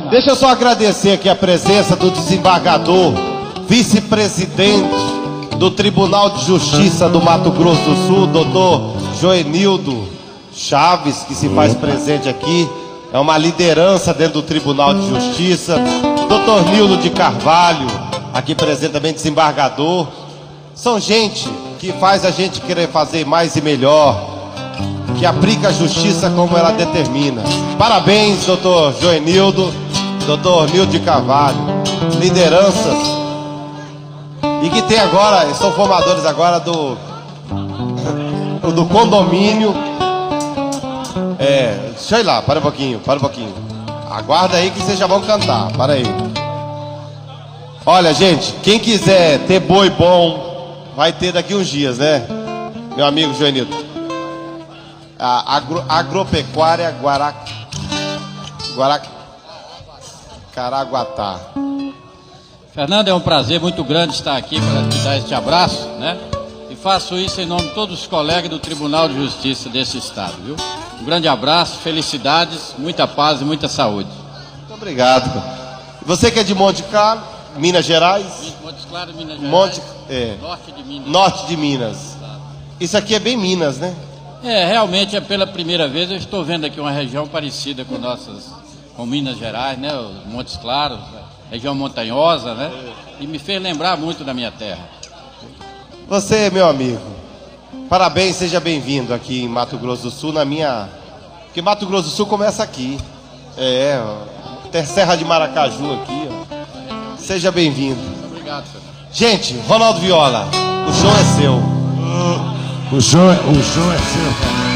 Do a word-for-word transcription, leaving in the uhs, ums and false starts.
Deixa eu só agradecer aqui a presença do desembargador, vice-presidente do Tribunal de Justiça do Mato Grosso do Sul, doutor Joenildo Chaves, que se faz presente aqui. É uma liderança dentro do Tribunal de Justiça. doutor Nildo de Carvalho, aqui presente também, desembargador. São gente que faz a gente querer fazer mais e melhor, que aplica a justiça como ela determina. Parabéns, doutor Joenildo, doutor Nildo de Carvalho, lideranças. E que tem agora, são formadores agora do, do condomínio. É, deixa eu ir lá, para um pouquinho, para um pouquinho. Aguarda aí que vocês já vão cantar, para aí. Olha, gente, quem quiser ter boi bom, vai ter daqui uns dias, né? Meu amigo Joenildo. A agro, agropecuária Guara, Guara, Caraguatá. Fernando, é um prazer muito grande estar aqui para te dar este abraço, né? E faço isso em nome de todos os colegas do Tribunal de Justiça desse estado, viu? Um grande abraço, felicidades, muita paz e muita saúde. Muito obrigado. Você que é de Monte Claro, Minas Gerais? Montes Claros, Minas Gerais. Monte, é, norte de Minas. Norte de Minas. Isso aqui é bem Minas, né? É, realmente é pela primeira vez eu estou vendo aqui uma região parecida com nossas, com Minas Gerais, né? Os Montes Claros, região montanhosa, né? E me fez lembrar muito da minha terra. Você, meu amigo, parabéns, seja bem-vindo aqui em Mato Grosso do Sul, na minha... Porque Mato Grosso do Sul começa aqui. É, ó, tem Serra de Maracaju aqui, ó. Seja bem-vindo. Obrigado, senhor. Gente, Ronaldo Viola, o show é seu. O show, o show é seu.